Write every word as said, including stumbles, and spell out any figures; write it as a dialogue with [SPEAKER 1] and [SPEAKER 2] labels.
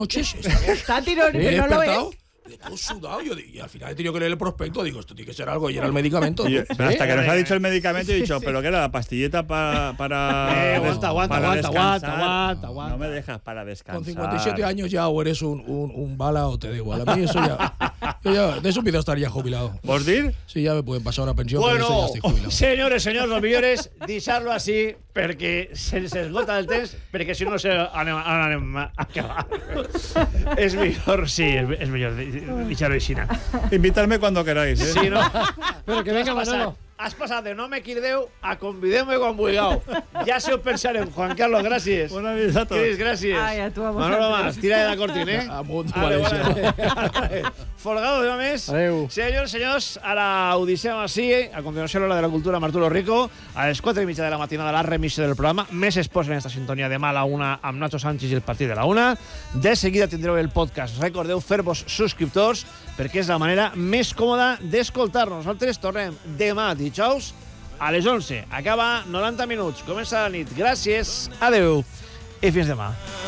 [SPEAKER 1] noches.
[SPEAKER 2] Está tirón,
[SPEAKER 1] he
[SPEAKER 2] no lo
[SPEAKER 1] despertado,
[SPEAKER 2] ves.
[SPEAKER 1] todo sudado. Yo, y al final he tenido que leer el prospecto. Digo, esto tiene que ser algo. Y era el medicamento.
[SPEAKER 3] Y,
[SPEAKER 1] ¿no?
[SPEAKER 3] pero hasta que nos ha dicho el medicamento, he dicho, ¿pero qué era la pastilleta para. para
[SPEAKER 4] Eh, aguanta, aguanta,
[SPEAKER 3] para
[SPEAKER 4] aguanta,
[SPEAKER 3] descansar?
[SPEAKER 4] aguanta, aguanta.
[SPEAKER 3] No me dejas para descansar.
[SPEAKER 1] Con cincuenta y siete años ya o eres un, un, un bala o te da igual. A mí eso ya, yo ya. De eso empiezo a estar ya jubilado.
[SPEAKER 3] ¿Vos dir?
[SPEAKER 1] Sí, ya me pueden pasar una pensión. Pero eso
[SPEAKER 4] Bueno,
[SPEAKER 1] ya estoy jubilado.
[SPEAKER 4] senyores, senyors, los millores, deixar-lo així perquè se'ns esgota el temps, perquè si no, no sé on anem, on anem a acabar. És millor, sí, és, és millor deixar-ho així.
[SPEAKER 3] Invitarme cuando queráis, ¿eh?
[SPEAKER 4] Sí, no?
[SPEAKER 5] Pero que venga
[SPEAKER 4] Has passat,
[SPEAKER 5] Manolo.
[SPEAKER 4] has passat de no me crideu a convideu-me quan vulgueu. Ja se ho pensarem. Juan Carlos, gràcies.
[SPEAKER 3] Bona nit a tots.
[SPEAKER 4] Cris, gràcies.
[SPEAKER 2] Ai, a tu, a
[SPEAKER 4] Manolo
[SPEAKER 2] vosaltres.
[SPEAKER 4] Mas, tira de la cortina, eh?
[SPEAKER 1] Amunt,
[SPEAKER 4] Vale,
[SPEAKER 1] València.
[SPEAKER 4] vale. Folgado, de més.
[SPEAKER 5] Adéu.
[SPEAKER 4] Senyors, senyors, ara ho deixem així. A continuació, l'hora de la cultura amb Arturo Rico. A les quatre i mitja de la matinada, la remissió del programa. Més esports en esta sintonia demà a la una amb Nacho Sánchez i el partit de la una. De seguida tindreu el podcast. Recordeu fer-vos subscriptors perquè és la manera més còmoda d'escoltar-nos. Nosaltres tornem demà, dijous, a les onze. Acaba noranta minuts. Comença la nit. Gràcies, adeu i fins demà.